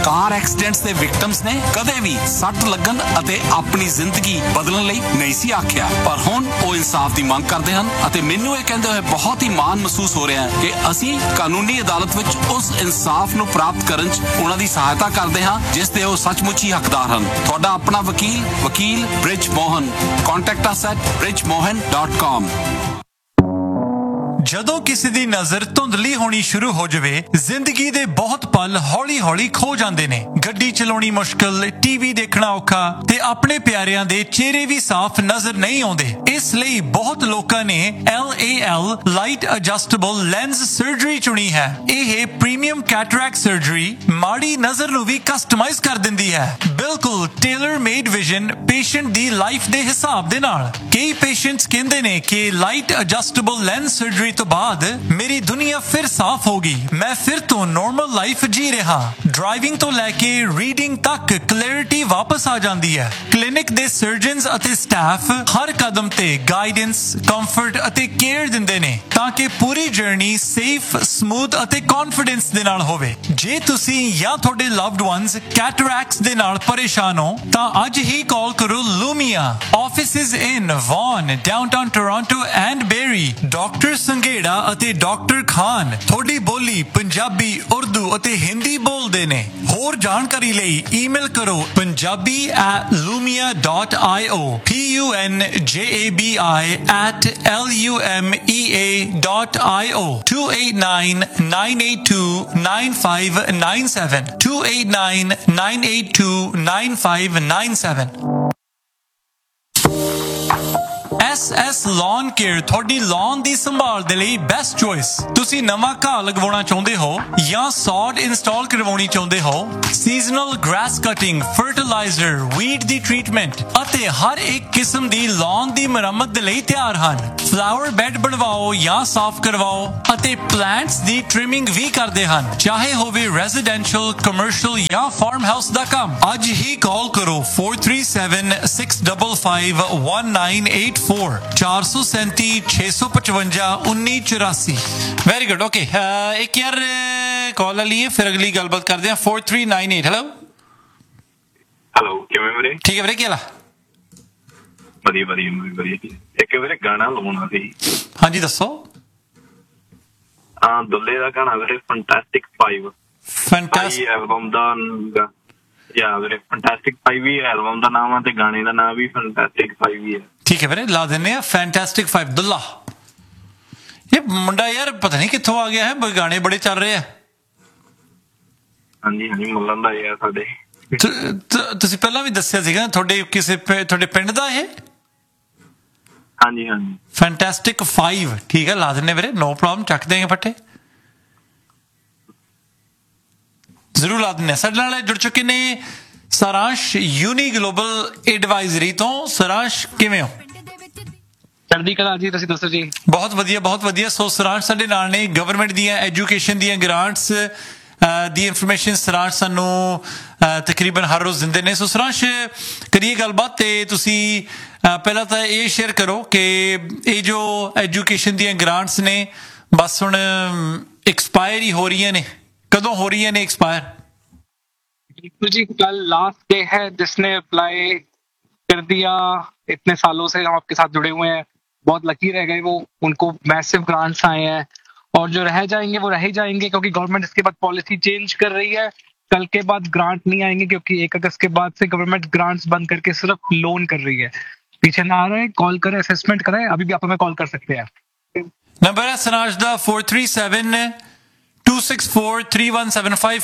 ਕਾਰ accidents ਦੇ victims ਨੇ ਕਦੇ ਵੀ ਸੱਟ ਲੱਗਣ ਅਤੇ ਆਪਣੀ ਜ਼ਿੰਦਗੀ ਬਦਲਣ ਲਈ ਨਹੀਂ ਸੀ ਆਖਿਆ, ਪਰ ਹੁਣ ਉਹ ਇਨਸਾਫ ਦੀ ਮੰਗ ਕਰਦੇ ਹਨ ਅਤੇ ਮੈਨੂੰ ਇਹ ਕਹਿੰਦੇ ਹੋਏ ਬਹੁਤ ਹੀ ਮਾਣ ਮਹਿਸੂਸ ਹੋ ਰਿਹਾ ਹੈ ਕਿ ਅਸੀਂ ਕਾਨੂੰਨੀ ਅਦਾਲਤ ਵਿੱਚ ਉਸ ਇਨਸਾਫ ਨੂੰ ਪ੍ਰਾਪਤ ਕਰਨ 'ਚ ਉਹਨਾਂ ਦੀ ਸਹਾਇਤਾ ਕਰਦੇ ਹਾਂ ਜਿਸ ਦੇ ਉਹ ਸੱਚਮੁੱਚ ਹੀ ਹੱਕਦਾਰ ਹਨ। ਤੁਹਾਡਾ ਆਪਣਾ ਵਕੀਲ bridge Mohan. Contact us at bridgemohan.com। ਜਦੋਂ ਕਿਸੇ ਦੀ ਨਜ਼ਰ ਧੁੰਦਲੀ ਹੋਣੀ ਸ਼ੁਰੂ ਹੋ ਜਾਵੇ, ਜ਼ਿੰਦਗੀ ਦੇ ਬਹੁਤ ਪਲ ਹੌਲੀ-ਹੌਲੀ ਖੋ ਜਾਂਦੇ ਨੇ। ਗੱਡੀ ਚਲਾਉਣੀ ਮੁਸ਼ਕਲ, ਟੀਵੀ ਦੇਖਣਾ ਔਖਾ ਤੇ ਆਪਣੇ ਪਿਆਰਿਆਂ ਦੇ ਚਿਹਰੇ ਵੀ ਸਾਫ਼ ਨਜ਼ਰ ਨਹੀਂ ਆਉਂਦੇ। ਇਸ ਲਈ ਬਹੁਤ ਲੋਕਾਂ ਨੇ LAL light adjustable lens surgery ਚੁਣੀ ਹੈ। ਇਹ ਪ੍ਰੀਮੀਅਮ ਕੈਟਰੈਕਟ ਸਰਜਰੀ ਮਾੜੀ ਨਜ਼ਰ ਨੂੰ ਵੀ ਕਸਟਮਾਈਜ਼ ਕਰ ਦਿੰਦੀ ਹੈ, ਬਿਲਕੁਲ ਟੇਲਰ ਮੇਡ ਵਿਜ਼ਨ ਪੇਸ਼ੈਂਟ ਦੀ ਲਾਈਫ ਦੇ ਹਿਸਾਬ ਦੇ ਨਾਲ। ਕਈ ਪੇਸ਼ੈਂਟਸ ਕਹਿੰਦੇ ਨੇ ਕਿ ਲਾਈਟ ਐਡਜਸਟੇਬਲ ਲੈਂਸ ਸਰਜਰੀ ਤੋਂ ਬਾਅਦ ਮੇਰੀ ਦੁਨੀਆ ਫਿਰ ਸਾਫ਼ ਹੋ ਗਈ, ਮੈਂ ਫਿਰ ਤੋਂ ਨਾਰਮਲ ਲਾਈਫ ਜੀ ਰਿਹਾ। ਡਰਾਈਵਿੰਗ ਤੋਂ ਲੈ ਕੇ ਰੀਡਿੰਗ ਤੱਕ ਕਲੈਰਿਟੀ ਵਾਪਸ ਆ ਜਾਂਦੀ ਹੈ। ਕਲੀਨਿਕ ਦੇ ਸਰਜਨਸ ਅਤੇ ਸਟਾਫ ਹਰ ਕਦਮ ਤੇ ਗਾਈਡੈਂਸ, ਕੰਫਰਟ ਅਤੇ ਕੇਅਰ ਦਿੰਦੇ ਨੇ ਤਾਂ ਕਿ ਪੂਰੀ ਜਰਨੀ ਸੇਫ, ਸਮੂਥ ਅਤੇ ਕੌਨਫੀਡੈਂਸ ਦੇ ਨਾਲ ਹੋਵੇ। ਜੇ ਤੁਸੀਂ ਜਾਂ ਤੁਹਾਡੇ ਲਵਡ ਵਨਸ ਕੈਟਰੈਕਟਸ ਦੇ ਨਾਲ ਪਰੇਸ਼ਾਨ ਹੋ ਤਾਂ ਅੱਜ ਹੀ ਕਾਲ ਕਰੋ ਲੂਮੀਆ। Offices in won, downtown Toronto and berry. Doctor Sanghera ਅਤੇ ਡਾਕਟਰ ਖਾਨ ਤੁਹਾਡੀ ਬੋਲੀ ਪੰਜਾਬੀ, ਉਰਦੂ ਅਤੇ ਹਿੰਦੀ ਬੋਲਦੇ ਨੇ। ਹੋਰ ਜਾਣਕਾਰੀ ਲਈ ਈਮੇਲ ਕਰੋ punjabi@lumia.io punjabi@lumea.io 289-982-9597 289-982-9597। SS Lawn Care ਤੁਹਾਡੀ lawn ਦੀ ਸੰਭਾਲ ਦੇ ਲਈ ਬੈਸਟ ਚੋਇਸ। ਤੁਸੀਂ ਨਵਾਂ ਘਾਹ ਲਗਵਾਉਣਾ ਚਾਹੁੰਦੇ ਹੋ ਜਾਂ ਸੌਡ ਇੰਸਟਾਲ ਕਰਵਾਉਣੀ ਚਾਹੁੰਦੇ ਹੋ, seasonal grass cutting, fertiliser, weed ਦੀ ਟ੍ਰੀਟਮੈਂਟ ਅਤੇ ਹਰ ਇੱਕ ਕਿਸਮ ਦੀ lawn ਦੀ ਮੁਰੰਮਤ ਦੇ ਲਈ ਤਿਆਰ ਹਨ। ਫਲਾਵਰ ਬੈੱਡ ਬਣਵਾਓ ਜਾਂ ਸਾਫ਼ ਕਰਵਾਓ ਅਤੇ ਪਲਾਂਟਸ ਦੀ ਟ੍ਰਿਮਿੰਗ ਵੀ ਕਰਦੇ ਹਨ, ਚਾਹੇ ਹੋਵੇ ਰੈਜ਼ੀਡੈਂਸ਼ੀਅਲ, ਕਮਰਸ਼ੀਅਲ ਜਾਂ ਫਾਰਮ ਹਾਊਸ ਦਾ ਕੰਮ। ਅੱਜ ਹੀ ਕਾਲ ਕਰੋ 437-655-1984 437-655-1984। Very good, okay. ਇੱਕ ਯਾਰ ਕਾਲ ਲਈਏ, ਫਿਰ ਅਗਲੀ ਗੱਲਬਾਤ ਕਰਦੇ ਹਾਂ। 4398। ਹੈਲੋ ਕਿਵੇਂ ਵੀਰੇ? ਠੀਕ ਹੈ ਵੀਰੇ, ਕੀ ਹਾਲ ਆ? ਵਧੀਆ। ਇੱਕ ਵੀਰੇ ਗਾਣਾ ਲਵਾਉਣਾ ਸੀ। ਹਾਂਜੀ ਦੱਸੋ। ਦੁੱਲੇ ਦਾ ਗਾਣਾ ਵੀਰੇ, ਫੈਂਟੈਸਟਿਕ 5 ਐਲਬਮ ਦਾ। ਵੀਰੇ ਫੈਂਟੈਸਟਿਕ 5 ਹੀ ਐਲਬਮ ਦਾ ਨਾਮ ਆ ਤੇ ਗਾਣੇ ਦਾ ਨਾਮ ਵੀ ਫੈਂਟੈਸਟਿਕ 5 ਹੀ ਹੈ। ਠੀਕ ਹੈ ਵੀਰੇ, ਲਾ ਦਿੰਦੇ ਆ ਫੈਂਟੈਸਟਿਕ 5 ਦੁੱਲਾ। ਇਹ ਮੁੰਡਾ ਯਾਰ ਪਤਾ ਨਹੀਂ ਕਿੱਥੋਂ ਆ ਗਿਆ ਹੈ, ਗਾਣੇ ਬੜੇ ਚੱਲ ਰਹੇ ਆ। ਹਾਂਜੀ ਮੁੱਲਣ ਦਾ ਯਾਰ ਸਾਡੇ। ਤੁਸੀਂ ਪਹਿਲਾਂ ਵੀ ਦੱਸਿਆ ਸੀਗਾ ਤੁਹਾਡੇ ਪਿੰਡ ਦਾ ਇਹ। ਹਾਂਜੀ ਫੈਂਟੈਸਟਿਕ 5 ਠੀਕ ਹੈ, ਲਾ ਦਿੰਦੇ ਵੀਰੇ, ਨੋ ਪ੍ਰੋਬਲਮ, ਚੱਕ ਦੇਂਗੇ ਫੱਟੇ, ਜ਼ਰੂਰ ਲਾ ਦਿੰਦੇ। ਸਾਡੇ ਨਾਲ ਜੁੜ ਚੁੱਕੇ ਨੇ ਸਾਰਾਂਸ਼ ਯੂਨੀ ਗਲੋਬਲ ਐਡਵਾਈਜ਼ਰੀ ਤੋਂ। ਸਾਰਾਂਸ਼ ਕਿਵੇਂ ਹੋ? ਚੜ੍ਹਦੀ ਕਲਾ ਜੀ, ਤੁਸੀਂ ਦੱਸੋ ਜੀ? ਬਹੁਤ ਵਧੀਆ। ਸੋ ਸਾਰਾਂਸ਼ ਸਾਡੇ ਨਾਲ ਨੇ, ਗਵਰਨਮੈਂਟ ਦੀਆਂ ਐਜੂਕੇਸ਼ਨ ਦੀਆਂ ਗ੍ਰਾਂਟਸ ਦੀ ਇਨਫੋਰਮੇਸ਼ਨ ਸਾਰਾਂਸ਼ ਸਾਨੂੰ ਤਕਰੀਬਨ ਹਰ ਰੋਜ਼ ਦਿੰਦੇ ਨੇ। ਸੋ ਸਾਰਾਂਸ਼ ਕਰੀਏ ਗੱਲਬਾਤ, ਤੇ ਤੁਸੀਂ ਪਹਿਲਾਂ ਤਾਂ ਇਹ ਸ਼ੇਅਰ ਕਰੋ ਕਿ ਇਹ ਜੋ ਐਜੂਕੇਸ਼ਨ ਦੀਆਂ ਗ੍ਰਾਂਟਸ ਨੇ ਬਸ ਹੁਣ ਐਕਸਪਾਇਰ ਹੀ ਹੋ ਰਹੀਆਂ ਨੇ, ਕਦੋਂ ਹੋ ਰਹੀਆਂ ਨੇ एक्सपायर? बिल्कुल जी, कल लास्ट डे है जिसने अप्लाई कर दिया। इतने सालों से हम आपके साथ जुड़े हुए हैं, बहुत लकी रह गए वो, उनको मैसिव ग्रांट्स आए हैं और जो रह जाएंगे वो रह ही जाएंगे क्योंकि गवर्नमेंट इसके बाद पॉलिसी चेंज कर रही है। कल के बाद ग्रांट नहीं आएंगे क्योंकि 1 अगस्त के बाद से गवर्नमेंट ग्रांट्स बंद करके सिर्फ लोन कर रही है। पीछे ना आ रहे, कॉल करें, असेसमेंट करें, अभी भी आप हमें कॉल कर सकते हैं। नंबर है सराज दा 437-264-3175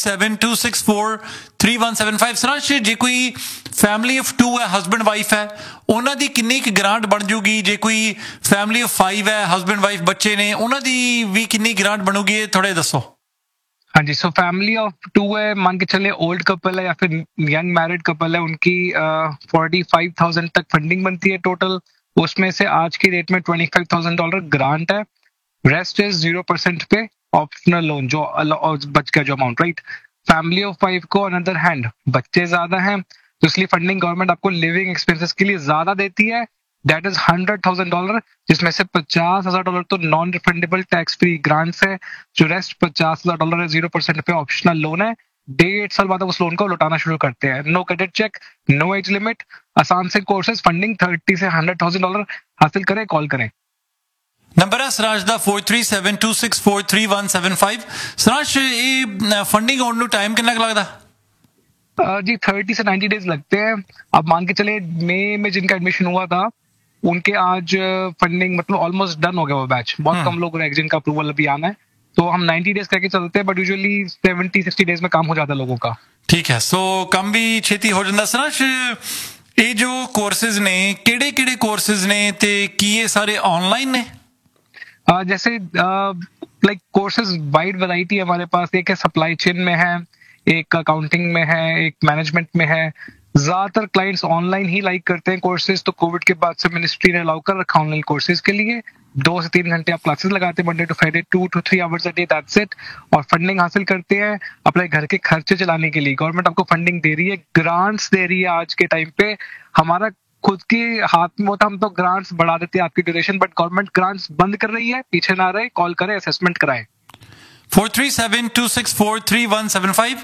437-264-3175। ਸਰਾਂਸ਼, ਜੇ ਕੋਈ ਫੈਮਿਲੀ ਆਫ 2 ਹੈ, ਹਸਬੈਂਡ ਵਾਈਫ ਹੈ, ਉਹਨਾਂ ਦੀ ਕਿੰਨੀ ਕੁ ਗ੍ਰਾਂਟ ਬਣ ਜੂਗੀ? ਜੇ ਕੋਈ ਫੈਮਿਲੀ ਆਫ 5 ਹੈ, ਹਸਬੈਂਡ ਵਾਈਫ ਬੱਚੇ ਨੇ, ਉਹਨਾਂ ਦੀ ਵੀ ਕਿੰਨੀ ਗ੍ਰਾਂਟ ਬਣੂਗੀ, ਇਹ ਥੋੜੇ ਦੱਸੋ। हाँ जी, सो फैमिली ऑफ 2 है, मान के चले ओल्ड कपल है या फिर यंग मैरिड कपल है, उनकी 45,000 तक फंडिंग बनती है टोटल। उसमें से आज की रेट में $25,000 ग्रांट है, रेस्ट इज 0% पे ऑप्शनल लोन, जो बच गया जो अमाउंट, राइट। फैमिली ऑफ 5 को अनदर हैंड बच्चे ज्यादा हैं तो इसलिए फंडिंग गवर्नमेंट आपको लिविंग एक्सपेंसेस के लिए ज्यादा देती है, दैट इज $100,000, जिसमें से $50,000 तो non refundable tax free grants है, जो रेस्ट $50,000 है 0% पे ऑप्शनल लोन है। 1.5 साल बाद उस लोन को लौटाना शुरू करते हैं। No credit check, no age limit, आसान से कोर्सेज, फंडिंग $30,000 से $100,000 हासिल करें, कॉल करें। ਨੰਬਰ ਹੈ ਸਰਾਜ ਦਾ 4372643175। ਸਰਾਜ, ਇਹ ਫੰਡਿੰਗ ਹੋਣ ਨੂੰ ਟਾਈਮ ਕਿੰਨਾ ਕੁ ਲੱਗਦਾ? जी 30 से 90 डेज लगते हैं। अब मान के चले मई में जिनका एडमिशन हुआ था उनके आज फंडिंग मतलब ऑलमोस्ट डन हो गया वो बैच। बहुत कम लोग रह जिनका अप्रूवल अभी आना है, तो हम 90 डेज करके चलते हैं, बट यूजुअली 70-60 डेज में काम हो जाता है लोगों का। ठीक है, सो काम भी छेती हो जाता। सराज, ये जो कोर्सेज ने किहड़े कोर्सेज ने ते की ये सारे ऑनलाइन ने? जैसे लाइक कोर्सेज वाइड वैरायटी है हमारे पास। एक है सप्लाई चेन में है, एक अकाउंटिंग में है, एक मैनेजमेंट में है। ज्यादातर क्लाइंट्स ऑनलाइन ही लाइक करते हैं कोर्सेज, तो कोविड के बाद से मिनिस्ट्री ने अलाउ कर रखा ऑनलाइन कोर्सेज के लिए। 2 से 3 घंटे आप क्लासेस लगाते हैं Monday to Friday, 2 to 3 hours a day, that's it. और फंडिंग हासिल करते हैं अपने घर के खर्चे चलाने के लिए। गवर्नमेंट आपको फंडिंग दे रही है, ग्रांट्स दे रही है। आज के टाइम पे हमारा खुद के हाथ में होता, हम तो ग्रांट्स बढ़ा देते हैं आपकी ड्यूरेशन, बट गवर्नमेंट ग्रांट्स बंद कर रही है। पीछे ना रहे, कॉल करें, असेसमेंट कराएं। 4372643175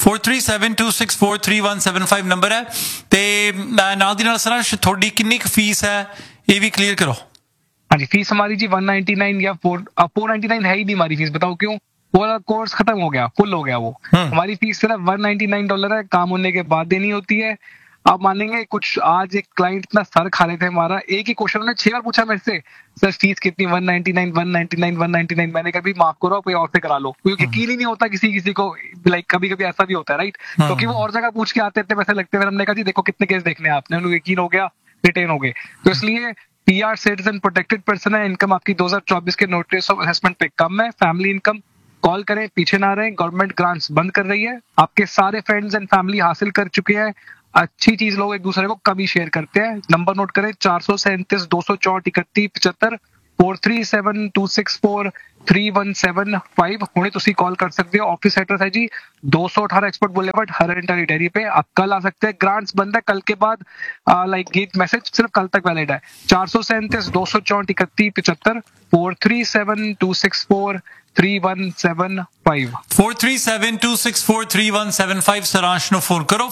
4372643175 ਨੰਬਰ ਹੈ। ਤੇ ਨਾਲ ਦੀ ਨਾਲ ਸਰ ਤੁਹਾਡੀ ਕਿੰਨੀ ਕੁ ਫੀਸ ਹੈ ਇਹ ਵੀ ਕਲੀਅਰ ਕਰੋ। हाँ जी, फीस हमारी जी 199 या 499 है ही नहीं हमारी फीस। बताओ क्यों? पूरा कोर्स खत्म हो गया, फुल हो गया वो। हमारी फीस सिर्फ $199 है, काम होने के बाद देनी होती है। आप मानेंगे कुछ, आज एक क्लाइंट इतना सर खा रहे थे हमारा, एक ही क्वेश्चन उन्होंने 6 बार पूछा मेरे से, सर फीस कितनी? 199। मैंने कहा माफ करो, कोई और से करा लो, क्योंकि यकीन ही नहीं होता किसी को। लाइक कभी कभी ऐसा भी होता है, राइट? क्योंकि वो और जगह पूछ के आते थे, वैसे लगते हैं। हमने कहा जी देखो कितने केस देखने हैं आपने, उन्हें यकीन हो गया, रिटेन हो गए। तो इसलिए PR सिटीजन प्रोटेक्टेड पर्सन है, इनकम आपकी 2024 के नोटिस ऑफ असेसमेंट पे कम है, फैमिली इनकम, कॉल करें, पीछे ना रहे। गवर्नमेंट ग्रांट्स बंद कर रही है, आपके सारे फ्रेंड्स एंड फैमिली हासिल कर चुके हैं। अच्छी चीज लोग एक दूसरे को कभी शेयर करते हैं। नंबर नोट करें 437-264-3175 4372643175। ਹੁਣੇ ਤੁਸੀਂ कॉल कर सकते हो। ऑफिस एड्रेस है जी 218 एक्सपोर्ट बुलेवर्ड, हर इंटरी डेयरी पे। आप कल आ सकते हैं, ग्रांट्स बंद है कल के बाद। लाइक गेट मैसेज सिर्फ कल तक वैलिड है। 437-264-3175 4372643175 4372643175 ਸਰਾਂਸ਼ ਨੂੰ ਫੋਨ ਕਰੋ।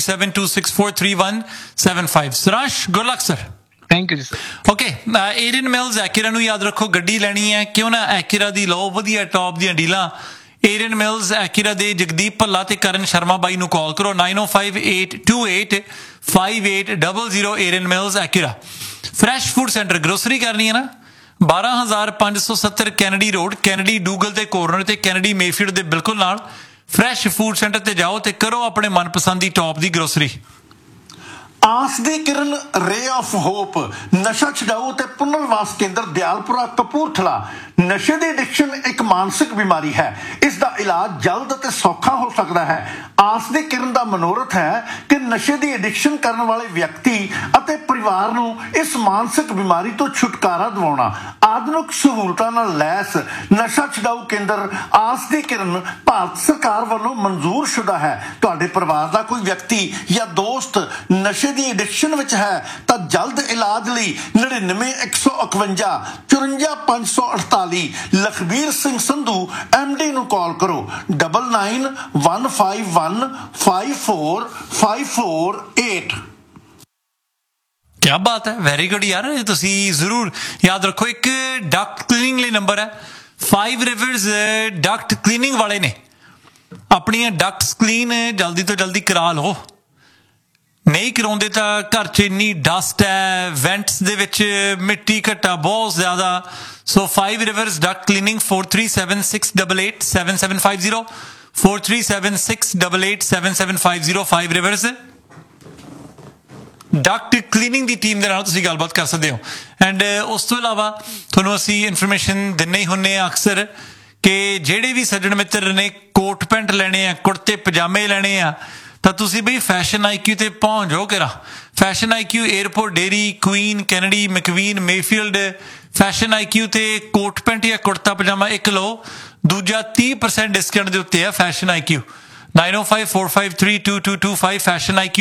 4372643175 ਸਰਾਂਸ਼, good luck sir. Thank you ji sir. Okay, ਏਰੀਅਨ mills ਐਕਿਰਾ ਨੂੰ ਯਾਦ ਰੱਖੋ, ਗੱਡੀ ਲੈਣੀ ਹੈ ਕਿਉਂ ਨਾ ਐਕਿਰਾ ਦੀ ਲਓ, ਵਧੀਆ ਟੌਪ ਦੀਆਂ ਡੀਲਾਂ। ਏਰੀਅਨ ਮਿਲਸ ਐਕਿਰਾ ਦੇ ਜਗਦੀਪ ਭੱਲਾ ਤੇ ਕਰਨ ਸ਼ਰਮਾ ਬਾਈ ਨੂੰ ਕਾਲ ਕਰੋ 9058285800। ਏਰੀਅਨ mills ਐਕਿਰਾ। Fresh food centre, grocery ਕਰਨੀ ਹੈ ਨਾ, 12570 ਕੈਨੇਡੀ ਰੋਡ, ਕੈਨੇਡੀ ਡੂਗਲ ਦੇ ਕੋਰਨਰ ਤੇ ਕੈਨੇਡੀ ਮੇਫੀਲਡ ਦੇ ਬਿਲਕੁਲ ਨਾਲ। ਫਰੈਸ਼ ਫੂਡ ਸੈਂਟਰ ਤੇ ਜਾਓ ਤੇ ਕਰੋ ਆਪਣੇ ਮਨਪਸੰਦ ਦੀ ਟੌਪ ਦੀ ਗਰੋਸਰੀ। ਆਸ ਦੀ ਕਿਰਨ, ਰੇ ਆਫ ਹੋਪ, ਨਸ਼ਾ ਛਡਾਊ ਤੇ ਪੁਨਰਵਾਸ ਕੇਂਦਰ ਦਿਆਲਪੁਰਾ ਕਪੂਰਥਲਾ। ਨਸ਼ੇ ਦੀ ਐਡਿਕਸ਼ਨ ਇੱਕ ਮਾਨਸਿਕ ਬਿਮਾਰੀ ਹੈ, ਇਸ ਦਾ ਇਲਾਜ ਜਲਦ ਅਤੇ ਸੌਖਾ ਹੋ ਸਕਦਾ ਹੈ। ਆਸ ਦੀ ਕਿਰਨ ਦਾ ਮਨੋਰਥ ਹੈ ਕਿ ਨਸ਼ੇ ਦੀ ਐਡਿਕਸ਼ਨ ਕਰਨ ਵਾਲੇ ਵਿਅਕਤੀ ਅਤੇ ਪਰਿਵਾਰ ਨੂੰ ਇਸ ਮਾਨਸਿਕ ਬਿਮਾਰੀ ਤੋਂ ਛੁਟਕਾਰਾ ਦਿਵਾਉਣਾ। ਆਧੁਨਿਕ ਸਹੂਲਤਾਂ ਨਾਲ ਲੈਸ ਨਸ਼ਾ ਛਡਾਊ ਕੇਂਦਰ ਆਸ ਦੀ ਕਿਰਨ ਭਾਰਤ ਸਰਕਾਰ ਵੱਲੋਂ ਮਨਜ਼ੂਰ ਸ਼ੁਦਾ ਹੈ। ਤੁਹਾਡੇ ਪਰਿਵਾਰ ਦਾ ਕੋਈ ਵਿਅਕਤੀ ਜਾਂ ਦੋਸਤ ਨਸ਼ੇ ਦੀ ਐਡਿਕਸ਼ਨ ਵਿੱਚ ਹੈ ਤਾਂ ਜਲਦ ਇਲਾਜ ਲਈ 99-151 54-548 ਲਖਬੀਰ ਸਿੰਘ ਸੰਧੂ MD ਨੂੰ ਕਾਲ ਕਰੋ 99-151-54-548। ਕਿਆ ਬਾਤ ਹੈ, ਵੈਰੀ ਗੁੱਡ ਯਾਰ। ਤੁਸੀਂ ਜ਼ਰੂਰ ਯਾਦ ਰੱਖੋ। ਇੱਕ ਡਕਟ ਕਲੀਨਿੰਗ ਲਈ ਨੰਬਰ ਹੈ 5 ਰਿਵਰਸ ਡਕਟ ਕਲੀਨਿੰਗ ਵਾਲੇ ਨੇ ਆਪਣੀਆਂ ਡਕਟਸ ਕਲੀਨ ਜਲਦੀ ਤੋਂ ਜਲਦੀ ਕਰਾ ਲਓ। ਨਹੀਂ ਕਰਾਉਂਦੇ ਤਾਂ ਘਰ 'ਚ ਇੰਨੀ ਡਸਟ ਹੈ, ਵੈਂਟਸ ਦੇ ਵਿੱਚ ਮਿੱਟੀ ਘੱਟਾ ਬਹੁਤ ਜ਼ਿਆਦਾ। ਸੋ 5 reverse Duckett cleaning 4376887750 4376887750 5 reverse Duckett cleaning ਦੀ ਟੀਮ ਦੇ ਨਾਲ ਤੁਸੀਂ ਗੱਲਬਾਤ ਕਰ ਸਕਦੇ ਹੋ। ਐਂਡ ਉਸ ਤੋਂ ਇਲਾਵਾ ਤੁਹਾਨੂੰ ਅਸੀਂ ਇਨਫੋਰਮੇਸ਼ਨ ਦਿੰਦੇ ਹੀ ਹੁੰਦੇ ਹਾਂ ਅਕਸਰ ਕਿ ਜਿਹੜੇ ਵੀ ਸੱਜਣ ਮਿੱਤਰ ਨੇ ਕੋਟ ਪੈਂਟ ਲੈਣੇ ਆ, ਕੁੜਤੇ ਪਜਾਮੇ ਲੈਣੇ ਆ, ਤਾਂ ਤੁਸੀਂ ਬਈ ਫੈਸ਼ਨ IQ ਤੇ ਪਹੁੰਚ ਜਾਓ। ਕਿਹੜਾ fashion IQ, airport dairy, Queen, Kennedy, ਮੈਕਵੀਨ, Mayfield. Fashion IQ ਤੇ ਕੋਟ ਪੈਂਟ ਜਾਂ ਕੁੜਤਾ ਪਜਾਮਾ ਇੱਕ ਲਓ, ਦੂਜਾ 30% ਡਿਸਕਾਊਂਟ ਦੇ ਉੱਤੇ ਆ fashion IQ। 9054532225 fashion IQ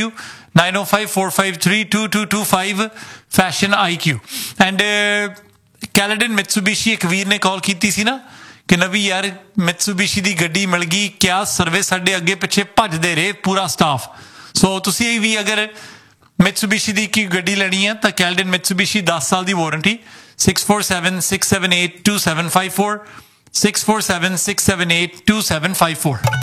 9054532225 fashion IQ। And ਕੈਲੇਡਨ ਮਿਤਸੂਬੀਸ਼ੀ ਇੱਕ ਵੀਰ ਨੇ ਕਾਲ ਕੀਤੀ ਸੀ ਨਾ ਕਿ ਨਵੀਂ ਯਾਰ ਮਿਤਸੂਬਿਸ਼ੀ ਦੀ ਗੱਡੀ ਮਿਲ ਗਈ, ਕਿਆ ਸਰਵਿਸ, ਸਾਡੇ ਅੱਗੇ ਪਿੱਛੇ ਭੱਜਦੇ ਰਹੇ ਪੂਰਾ ਸਟਾਫ। ਸੋ ਤੁਸੀਂ ਵੀ ਅਗਰ ਮਿਤਸੂਬਿਸ਼ੀ ਦੀ ਕੀ ਗੱਡੀ ਲੈਣੀ ਹੈ ਤਾਂ ਕੈਲਡਨ ਮਿਤਸੂਬਿਸ਼ੀ 10 ਸਾਲ ਦੀ ਵਾਰੰਟੀ। 647-678-2754 647-678-2754